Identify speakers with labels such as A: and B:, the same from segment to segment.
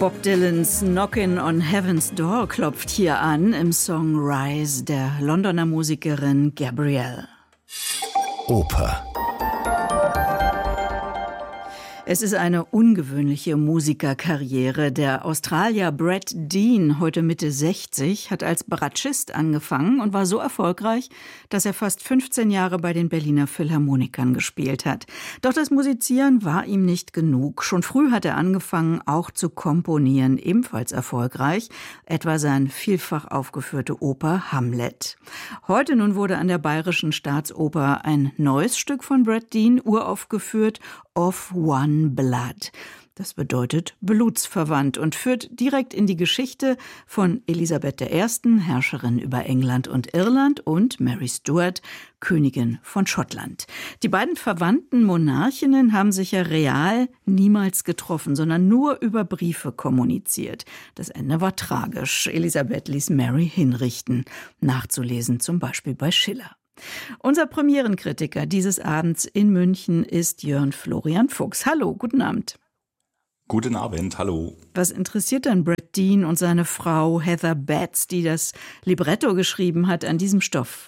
A: Bob Dylans Knockin' on Heaven's Door klopft hier an im Song Rise der Londoner Musikerin Gabrielle.
B: Oper.
A: Es ist eine ungewöhnliche Musikerkarriere. Der Australier Brett Dean, heute Mitte 60, hat als Bratschist angefangen und war so erfolgreich, dass er fast 15 Jahre bei den Berliner Philharmonikern gespielt hat. Doch das Musizieren war ihm nicht genug. Schon früh hat er angefangen, auch zu komponieren, ebenfalls erfolgreich, etwa seine vielfach aufgeführte Oper Hamlet. Heute nun wurde an der Bayerischen Staatsoper ein neues Stück von Brett Dean uraufgeführt, Of One Blood. Das bedeutet blutsverwandt und führt direkt in die Geschichte von Elisabeth I., Herrscherin über England und Irland, und Mary Stuart, Königin von Schottland. Die beiden verwandten Monarchinnen haben sich ja real niemals getroffen, sondern nur über Briefe kommuniziert. Das Ende war tragisch. Elisabeth ließ Mary hinrichten. Nachzulesen zum Beispiel bei Schiller. Unser Premierenkritiker dieses Abends in München ist Jörn Florian Fuchs. Hallo, guten Abend.
C: Guten Abend, hallo.
A: Was interessiert dann Brett Dean und seine Frau Heather Betts, die das Libretto geschrieben hat, an diesem Stoff?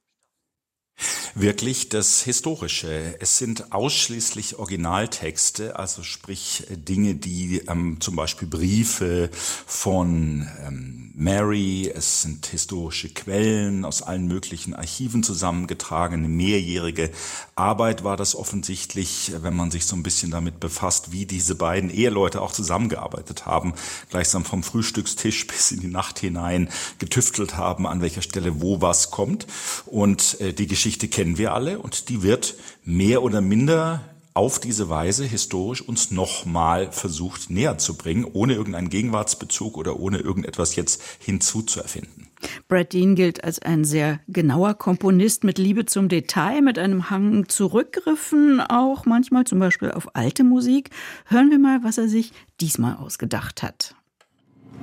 C: Wirklich das Historische. Es sind ausschließlich Originaltexte, also sprich Dinge, die zum Beispiel Briefe von Mary, es sind historische Quellen aus allen möglichen Archiven zusammengetragen. Eine mehrjährige Arbeit war das offensichtlich, wenn man sich so ein bisschen damit befasst, wie diese beiden Eheleute auch zusammengearbeitet haben, gleichsam vom Frühstückstisch bis in die Nacht hinein getüftelt haben, an welcher Stelle wo was kommt. Und die Geschichte kennen wir alle und die wird mehr oder minder auf diese Weise historisch uns nochmal versucht näher zu bringen, ohne irgendeinen Gegenwartsbezug oder ohne irgendetwas jetzt hinzuzuerfinden.
A: Brett Dean gilt als ein sehr genauer Komponist mit Liebe zum Detail, mit einem Hang zu Rückgriffen, auch manchmal zum Beispiel auf alte Musik. Hören wir mal, was er sich diesmal ausgedacht hat.